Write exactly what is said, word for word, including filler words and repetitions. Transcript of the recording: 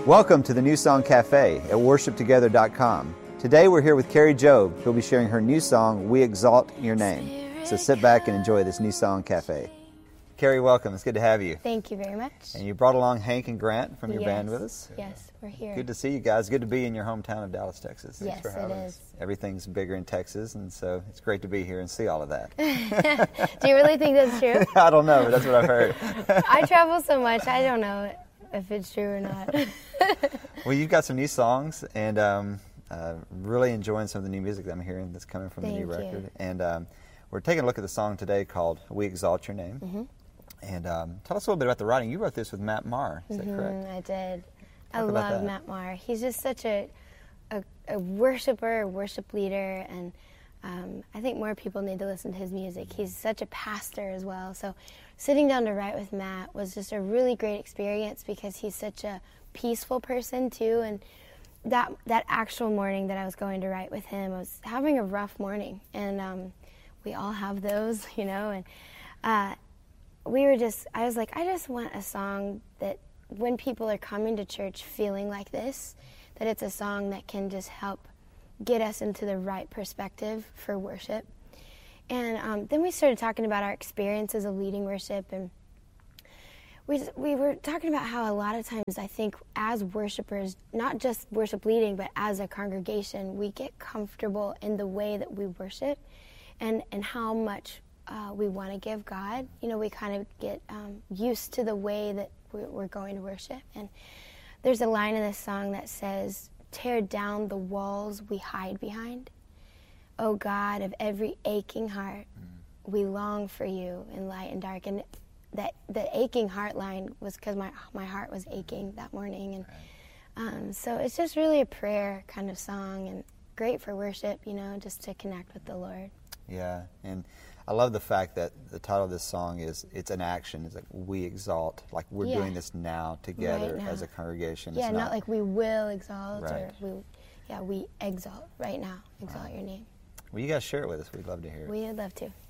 Welcome to the New Song Cafe at worship together dot com. Today we're here with Carrie Job, who'll be sharing her new song, We Exalt Your Name. So sit back and enjoy this New Song Cafe. Carrie, welcome. It's good to have you. Thank you very much. And you brought along Hank and Grant from your yes. band with us. Yes, we're here. Good to see you guys. Good to be in your hometown of Dallas, Texas. Thanks yes, for having it us. is. Everything's bigger in Texas, and so it's great to be here and see all of that. Do you really think that's true? I don't know, but that's what I've heard. I travel so much, I don't know if it's true or not. Well, you've got some new songs, and um, uh, really enjoying some of the new music that I'm hearing that's coming from Thank the new you. record. And um, we're taking a look at the song today called We Exalt Your Name. Mm-hmm. And um, tell us a little bit about the writing. You wrote this with Matt Maher, is that mm-hmm, correct? I did. Talk I about love that. Matt Maher. He's just such a, a, a worshiper, a worship leader, and um, I think more people need to listen to his music. He's such a pastor as well. So sitting down to write with Matt was just a really great experience because he's such a peaceful person too. And that that actual morning that I was going to write with him, I was having a rough morning, and um, we all have those, you know. And uh, we were just, I was like, I just want a song that when people are coming to church feeling like this, that it's a song that can just help get us into the right perspective for worship. And um, then we started talking about our experiences of leading worship, and we just, we were talking about how a lot of times I think as worshipers, not just worship leading, but as a congregation, we get comfortable in the way that we worship and, and how much uh, we want to give God. You know, we kind of get um, used to the way that we're, we're going to worship. And there's a line in this song that says, tear down the walls we hide behind. O God of every aching heart, mm. we long for you in light and dark. And that the aching heart line was because my my heart was aching that morning. And um, so it's just really a prayer kind of song and great for worship, you know, just to connect with the Lord. Yeah, and I love the fact that the title of this song is, it's an action. It's like, we exalt, like we're Yeah. doing this now together Right now. as a congregation. Yeah, It's not, not like we will exalt Right. or we, yeah, we exalt right now, exalt Right. your name. Well, you guys share it with us. We'd love to hear it. We would love to.